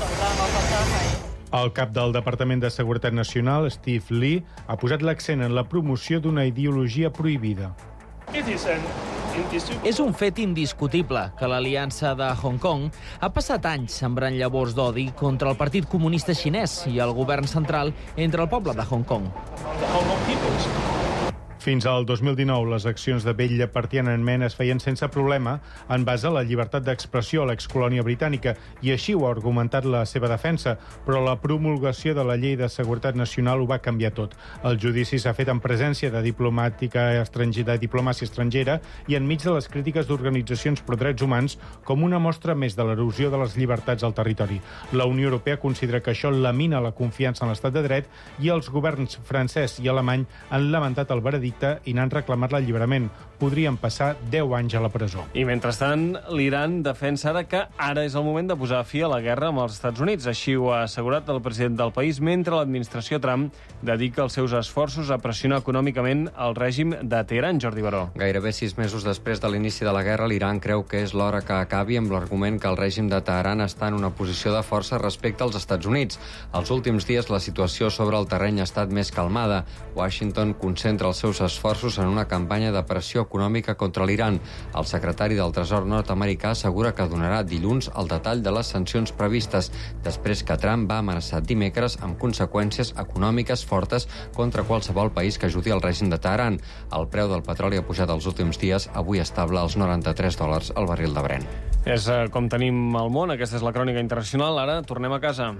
El cap del Departament de Seguretat Nacional, Steve Lee, ha posat l'accent en la promoció d'una ideologia prohibida. És un fet indiscutible que l'Aliança de Hong Kong ha passat anys sembrant llavors d'odi contra el Partit Comunista Xinès i el govern central entre el poble de Hong Kong. Fins al 2019, les accions de vetlla per Tiananmen es feien sense problema en base a la llibertat d'expressió a l'excolònia britànica, i així ho ha argumentat la seva defensa, però la promulgació de la Llei de Seguretat Nacional ho va canviar tot. El judici s'ha fet en presència de diplomàcia estrangera i enmig de les crítiques d'organitzacions pro drets humans com una mostra més de l'erosió de les llibertats al territori. La Unió Europea considera que això lamina la confiança en l'estat de dret i els governs francès i alemany han lamentat el veredicte i n'han reclamat l'alliberament. Podrien passar 10 anys a la presó. I mentrestant, l'Iran defensa ara que ara és el moment de posar fi a la guerra amb els Estats Units. Així ho ha assegurat el president del país, mentre l'administració Trump dedica els seus esforços a pressionar econòmicament el règim de Teheran. Jordi Baró. Gairebé 6 mesos després de l'inici de la guerra, l'Iran creu que és l'hora que acabi amb l'argument que el règim de Teheran està en una posició de força respecte als Estats Units. Els últims dies la situació sobre el terreny ha estat més calmada. Washington concentra els seus seus esforços en una campanya de pressió econòmica contra l'Iran. El secretari del Tresor nord-americà assegura que donarà dilluns el detall de les sancions previstes, després que Trump va amenaçar dimecres amb conseqüències econòmiques fortes contra qualsevol país que ajudi al règim de Teheran. El preu del petroli ha pujat els últims dies, avui estable als $93 al barril de Brent. És com tenim el món, aquesta és la crònica internacional. Ara tornem a casa.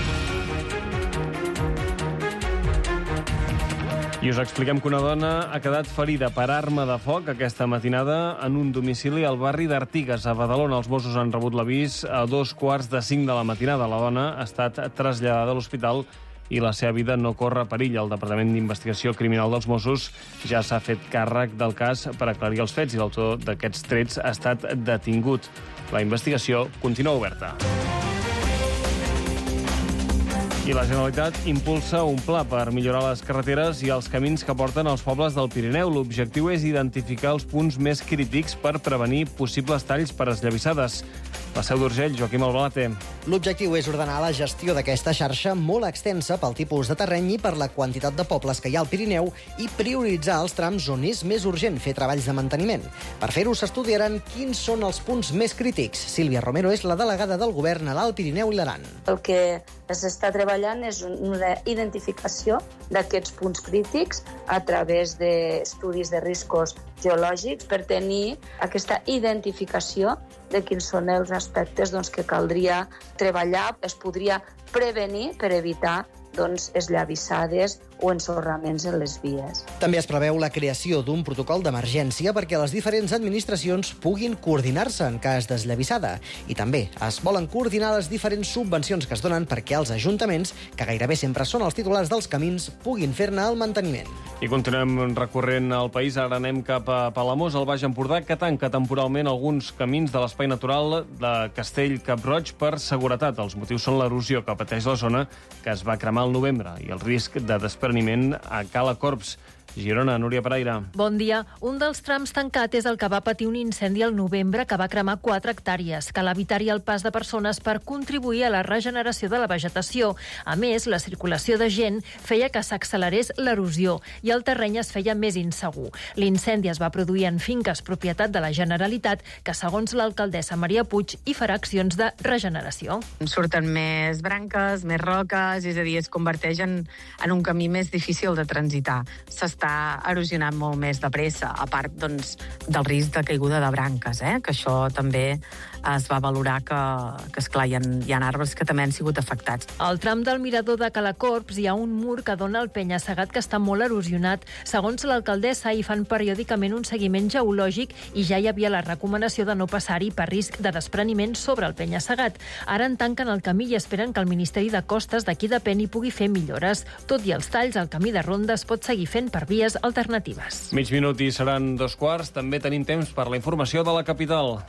I us expliquem que una dona ha quedat ferida per arma de foc aquesta matinada en un domicili al barri d'Artigues, a Badalona. Els Mossos han rebut l'avís a 4:45 de la matinada. La dona ha estat traslladada a l'hospital i la seva vida no corre perill. El Departament d'Investigació Criminal dels Mossos ja s'ha fet càrrec del cas per aclarir els fets i l'autor d'aquests trets ha estat detingut. La investigació continua oberta. I la Generalitat impulsa un pla per millorar les carreteres i els camins que porten als pobles del Pirineu. L'objectiu és identificar els punts més crítics per prevenir possibles talls per esllavissades. La Seu d'Urgell, Joaquim Albalate. L'objectiu és ordenar la gestió d'aquesta xarxa molt extensa pel tipus de terreny i per la quantitat de pobles que hi ha al Pirineu i prioritzar els trams on és més urgent fer treballs de manteniment. Per fer-ho s'estudiaran quins són els punts més crítics. Sílvia Romero és la delegada del Govern a l'Alt Pirineu i l'Aran. El que s'està treballant és una identificació d'aquests punts crítics a través d'estudis de riscos geològics per tenir aquesta identificació de quins són els aspectes que caldria treballar, es podria prevenir per evitar esllavissades o ensorraments en les vies. També es preveu la creació d'un protocol d'emergència perquè les diferents administracions puguin coordinar-se en cas d'esllavissada. I també es volen coordinar les diferents subvencions que es donen perquè els ajuntaments, que gairebé sempre són els titulars dels camins, puguin fer-ne el manteniment. I continuem recorrent el país. Ara anem cap a Palamós, al Baix Empordà, que tanca temporalment alguns camins de l'espai natural de Castell-Cap-roig per seguretat. Els motius són l'erosió que pateix la zona, que es va cremar al novembre, i el risc de despreniment a Cala Corps. Girona, Núria Pereira. Bon dia. Un dels trams tancat és el que va patir un incendi al novembre que va cremar 4 hectàrees. Cal evitar-hi el pas de persones per contribuir a la regeneració de la vegetació. A més, la circulació de gent feia que s'accelerés l'erosió i el terreny es feia més insegur. L'incendi es va produir en finques propietat de la Generalitat, que segons l'alcaldessa Maria Puig hi farà accions de regeneració. Surten més branques, més roques, és a dir, es converteix en un camí més difícil de transitar. S'està erosionant molt més de pressa, a part del risc de caiguda de branques, que això també es va valorar que esclar, hi ha arbres que també han sigut afectats. Al tram del mirador de Calacorps hi ha un mur que dona al penya-segat que està molt erosionat. Segons l'alcaldessa, hi fan periòdicament un seguiment geològic i ja hi havia la recomanació de no passar-hi per risc de despreniment sobre el penya-segat. Ara en tanquen el camí i esperen que el Ministeri de Costes d'aquí depèn hi pugui fer millores. Tot i els talls, el camí de ronda es pot seguir fent per vies alternatives. Mig minut i seran 2:15. També tenim temps per la informació de la capital,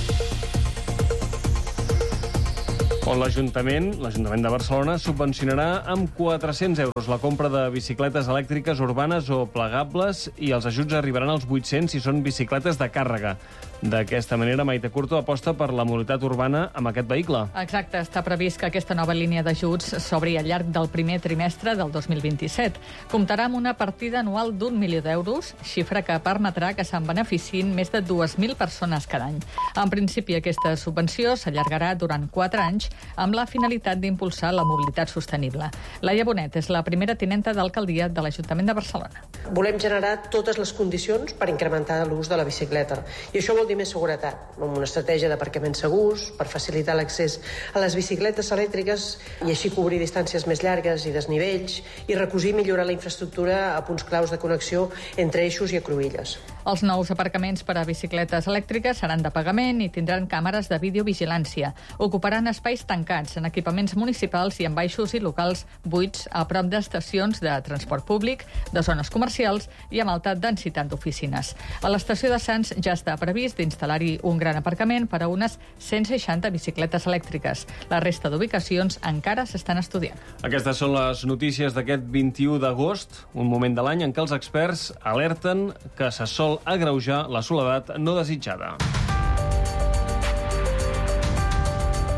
on l'Ajuntament de Barcelona subvencionarà amb 400 euros la compra de bicicletes elèctriques urbanes o plegables i els ajuts arribaran als 800 si són bicicletes de càrrega. D'aquesta manera, Maite Curto aposta per la mobilitat urbana amb aquest vehicle. Exacte, està previst que aquesta nova línia d'ajuts s'obri al llarg del primer trimestre del 2027. Comptarà amb una partida anual d'1 milió d'euros, xifra que permetrà que se'n beneficiïn més de 2.000 persones cada any. En principi, aquesta subvenció s'allargarà durant 4 anys amb la finalitat d'impulsar la mobilitat sostenible. Laia Bonet és la primera tinenta d'alcaldia de l'Ajuntament de Barcelona. Volem generar totes les condicions per incrementar l'ús de la bicicleta. I això vol dir més seguretat, amb una estratègia d'aparcaments segurs, per facilitar l'accés a les bicicletes elèctriques i així cobrir distàncies més llargues i desnivells i recosir i millorar la infraestructura a punts claus de connexió entre eixos i a cruïlles. Els nous aparcaments per a bicicletes elèctriques seran de pagament i tindran càmeres de videovigilància. Ocuparan espais tancats en equipaments municipals i en baixos i locals buits a prop d'estacions de transport públic, de zones comercials i amb alta densitat d'oficines. A l'estació de Sants ja està previst d'instal·lar-hi un gran aparcament per a unes 160 bicicletes elèctriques. La resta d'ubicacions encara s'estan estudiant. Aquestes són les notícies d'aquest 21 d'agost, un moment de l'any en què els experts alerten que se sol agreujar la soledat no desitjada. I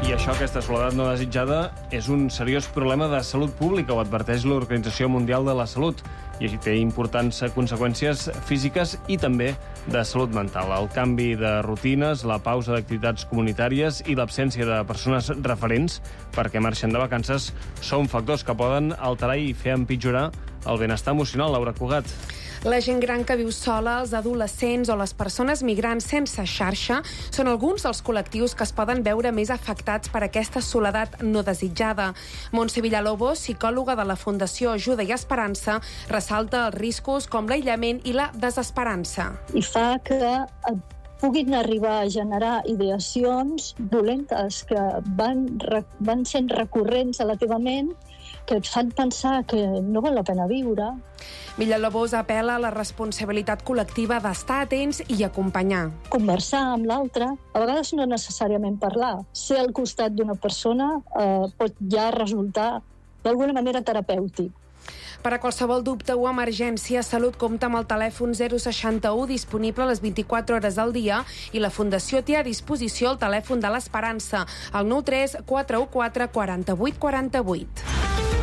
I això, aquesta soledat no desitjada, és un seriós problema de salut pública, ho adverteix l'Organització Mundial de la Salut, i té importants conseqüències físiques i també de salut mental. El canvi de rutines, la pausa d'activitats comunitàries i l'absència de persones referents perquè marxen de vacances són factors que poden alterar i fer empitjorar el benestar emocional. Laura Cugat. La gent gran que viu sola, els adolescents o les persones migrants sense xarxa són alguns dels col·lectius que es poden veure més afectats per aquesta soledat no desitjada. Montse Villalobos, psicòloga de la Fundació Ajuda i Esperança, ressalta els riscos com l'aïllament i la desesperança. I fa que puguin arribar a generar ideacions dolentes que van sent recurrents a la teva ment, que et fan pensar que no val la pena viure. Villalobos apel·la a la responsabilitat col·lectiva d'estar atents i acompanyar. Conversar amb l'altre, a vegades no necessàriament parlar. Ser al costat d'una persona pot ja resultar d'alguna manera terapèutic. Per a qualsevol dubte o emergència, Salut compta amb el telèfon 061 disponible a les 24 hores al dia i la Fundació té a disposició el telèfon de l'Esperança, el 93 414 48 48.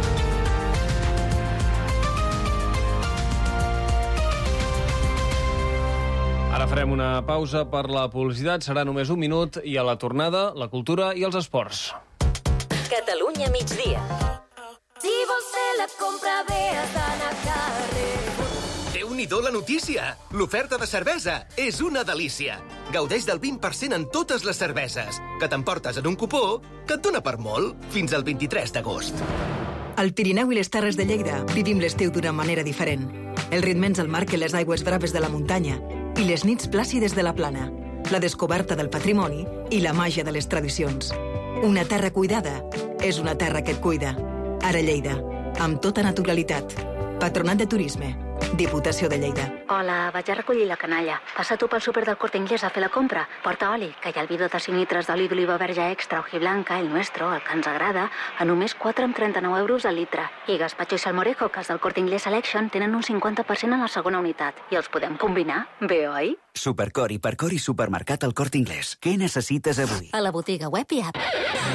Ara farem una pausa per la publicitat, serà només un minut, i a la tornada, la cultura i els esports. Catalunya migdia. Si vols fer la compra bé, has d'anar a carrer. Déu-n'hi-do la notícia! L'oferta de cervesa és una delícia. Gaudeix del 20% en totes les cerveses, que t'emportes en un cupó que et dona per molt fins al 23 d'agost. Al Pirineu i les Terres de Lleida vivim l'estiu d'una manera diferent. Els ritmes al mar que les aigües braves de la muntanya i les nits plàcides de la plana, la descoberta del patrimoni i la màgia de les tradicions. Una terra cuidada és una terra que et cuida. Ara Lleida, amb tota naturalitat. Patronat de Turisme, Diputació de Lleida. Hola, vaig a recollir la canalla. Passa tu pel súper del Corte Inglés a fer la compra. Porta oli, que hi ha el vidre de 5 litres d'oli d'oliva verge extra hojiblanca, el nuestro, el que ens agrada, a només 4,39 euros al litre. I gazpacho i salmorejo, que els del Corte Inglés Selection tenen un 50% en la segona unitat. I els podem combinar? Bé, oi? Supercor, Hipercor i Supermercat al Corte Inglés. Què necessites avui? A la botiga web i app.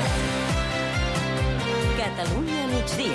Catalunya migdia.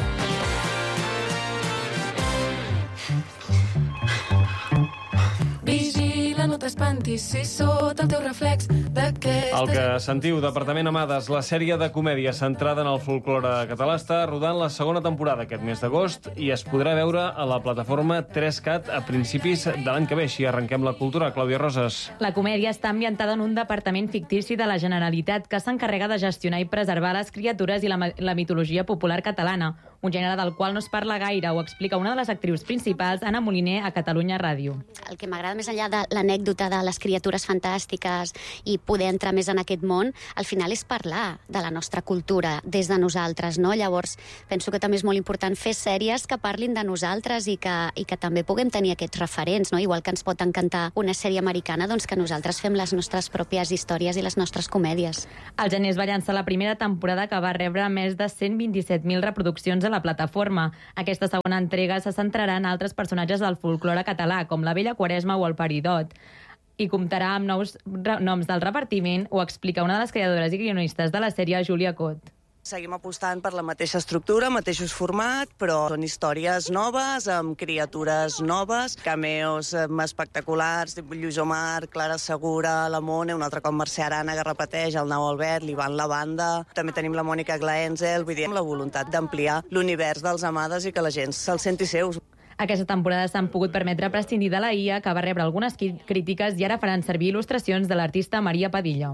Vigila, no t'espantis, si sota el teu reflex d'aquesta... El que sentiu, Departament Amades, la sèrie de comèdia centrada en el folklore català, està rodant la segona temporada aquest mes d'agost i es podrà veure a la plataforma 3CAT a principis de l'any que ve. Així arrenquem la cultura. Clàudia Roses. La comèdia està ambientada en un departament fictici de la Generalitat que s'encarrega de gestionar i preservar les criatures i la mitologia popular catalana, un gènere del qual no es parla gaire, ho explica una de les actrius principals, Anna Moliner, a Catalunya Ràdio. El que m'agrada més enllà de l'anècdota de les criatures fantàstiques i poder entrar més en aquest món, al final és parlar de la nostra cultura des de nosaltres, no? Llavors, penso que també és molt important fer sèries que parlin de nosaltres i que també puguem tenir aquests referents, no? Igual que ens pot encantar una sèrie americana, doncs que nosaltres fem les nostres pròpies històries i les nostres comèdies. El gener es va llançar la primera temporada, que va rebre més de 127.000 reproduccions a la plataforma. Aquesta segona entrega se centrarà en altres personatges del folklore català, com la Vella Quaresma o el Peridot, i comptarà amb nous noms del repartiment, ho explica una de les creadores i guionistes de la sèrie, Júlia Cot. Seguim apostant per la mateixa estructura, mateixos format, però són històries noves, amb criatures noves, cameos espectaculars, Lluís Omar, Clara Segura, la Mone, un altre cop Mercè Arana, que repeteix, el Nau Albert, l'Ivan Lavanda, també tenim la Mònica Glaenzel, vull dir, amb la voluntat d'ampliar l'univers dels Amades i que la gent se'l senti seus. Aquesta temporada s'han pogut permetre prescindir de la IA, que va rebre algunes crítiques, i ara faran servir il·lustracions de l'artista Maria Padilla.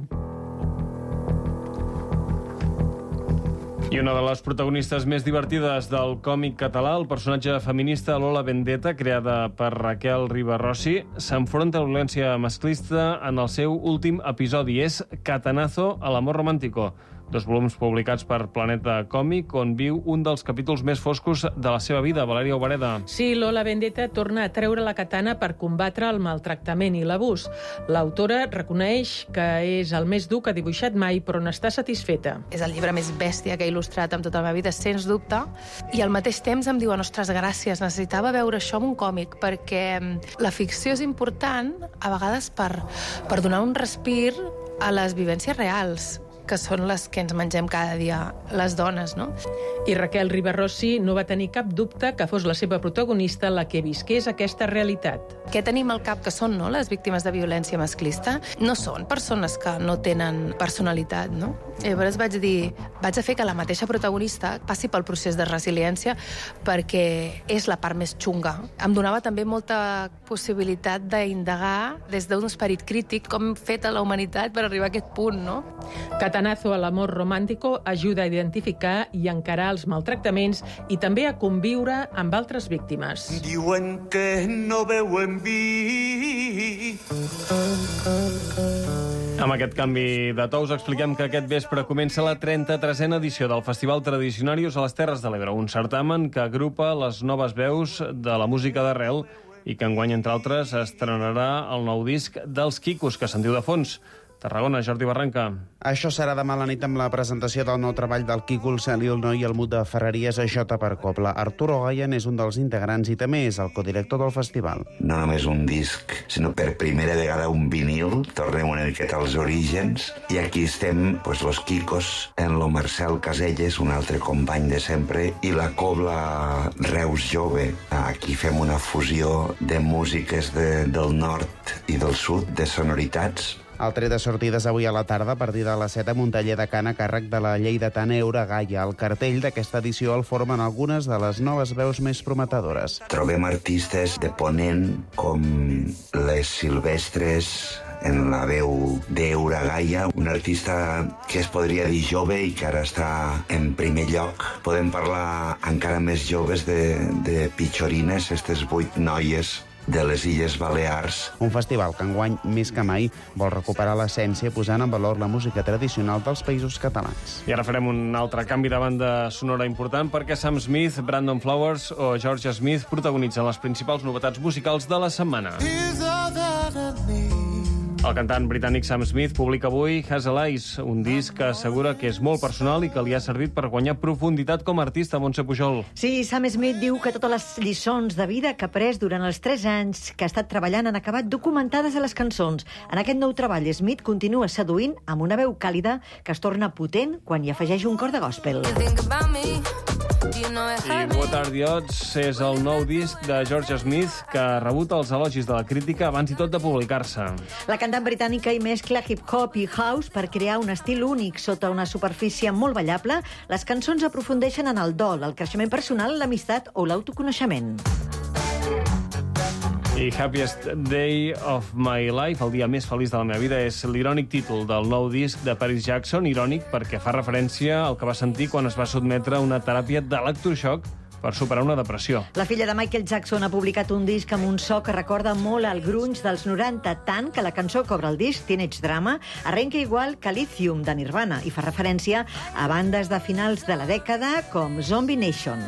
I una de les protagonistes més divertides del còmic català, el personatge feminista Lola Vendetta, creada per Raquel Ribarrossi, s'enfronta a la violència masclista en el seu últim episodi. És Catanazo a l'amor romántico. 2 volums publicats per Planeta Còmic, on viu un dels capítols més foscos de la seva vida. Valèria Obareda. Sí, Lola Vendetta torna a treure la katana per combatre el maltractament i l'abús. L'autora reconeix que és el més dur que ha dibuixat mai, però n'està satisfeta. És el llibre més bèstia que he il·lustrat en tota la meva vida, sens dubte, i al mateix temps em diuen, ostres, gràcies, necessitava veure això en un còmic, perquè la ficció és important, a vegades, per donar un respir a les vivències reals. que són les que ens mengem cada dia les dones, no? I Raquel Ribarrossi no va tenir cap dubte que fos la seva protagonista la que visqués aquesta realitat. Què tenim al cap que són, no?, les víctimes de violència masclista? No són persones que no tenen personalitat, no? Llavors vaig dir, vaig a fer que la mateixa protagonista passi pel procés de resiliència perquè és la part més xunga. Em donava també molta possibilitat d'indagar des d'un esperit crític com hem fet a la humanitat per arribar a aquest punt, no? Catanazo a l'amor romàntico ajuda a identificar i encarar els maltractaments i també a conviure amb altres víctimes. Diuen que no veuen vi. Amb aquest canvi de to us expliquem que aquest vespre comença la 33a edició del Festival Tradicionarius a les Terres de l'Ebre, un certamen que agrupa les noves veus de la música d'arrel i que enguany, entre altres, estrenarà el nou disc dels Quicos, que sentiu de fons. Tarragona, Jordi Barranca. Això serà demà a la nit amb la presentació del nou treball del Quico, el Cel i el Noi i el Mut de Ferreries a J per Cobla. Arturo Gayan és un dels integrants i també és el codirector del festival. No només un disc, sinó per primera vegada un vinil. Tornem una miqueta als orígens. I aquí estem, los Quicos, en lo Marcel Caselles, un altre company de sempre, i la Cobla Reus Jove. Aquí fem una fusió de músiques del nord i del sud, de sonoritats. El tret de sortida és avui a la tarda a partir de les 7 a Montaller de Can a càrrec de la lleidatana Eura Gaia. El cartell d'aquesta edició el formen algunes de les noves veus més prometedores. Trobem artistes de Ponent com les Silvestres, en la veu d'Eura Gaia, un artista que es podria dir jove i que ara està en primer lloc. Podem parlar encara més joves de Pitxorines, aquestes 8 noies de les Illes Balears. Un festival que enguany, més que mai, vol recuperar l'essència posant en valor la música tradicional dels països catalans. I ara farem un altre canvi de banda sonora important perquè Sam Smith, Brandon Flowers o Georgia Smith protagonitzen les principals novetats musicals de la setmana. El cantant britànic Sam Smith publica avui Hazel Eyes, un disc que assegura que és molt personal i que li ha servit per guanyar profunditat com a artista. Montse Pujol. Sí, Sam Smith diu que totes les lliçons de vida que ha après durant els 3 anys que ha estat treballant han acabat documentades a les cançons. En aquest nou treball, Smith continua seduint amb una veu càlida que es torna potent quan hi afegeix un cor de gospel. I What Are the Odds és el nou disc de Georgia Smith que ha rebut els elogis de la crítica abans i tot de publicar-se. La cantant britànica hi mescla hip-hop i house per crear un estil únic sota una superfície molt ballable. Les cançons aprofundeixen en el dol, el creixement personal, l'amistat o l'autoconeixement. I Happiest Day of My Life, el dia més feliç de la meva vida, és l'irònic títol del nou disc de Paris Jackson, irònic perquè fa referència al que va sentir quan es va sotmetre a una teràpia d'electroxoc per superar una depressió. La filla de Michael Jackson ha publicat un disc amb un so que recorda molt al grunge dels 90, tant que la cançó que obre el disc, Teenage Drama, arrenca igual que Lithium, de Nirvana, i fa referència a bandes de finals de la dècada com Zombie Nation.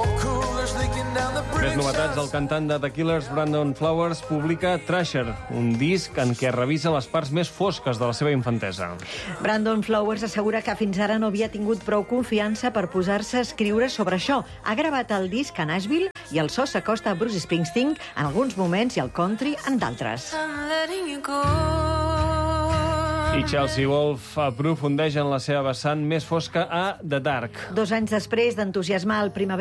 Més novetats, el cantant de The Killers, Brandon Flowers, publica Thrasher, un disc en què revisa les parts més fosques de la seva infantesa. Brandon Flowers assegura que fins ara no havia tingut prou confiança per posar-se a escriure sobre això. Ha gravat el disc a Nashville i el so s'acosta a Bruce Springsteen en alguns moments i al country en d'altres. I Chelsea Wolfe aprofundeix en la seva vessant més fosca a The Dark. 2 anys després d'entusiasmar el Primavera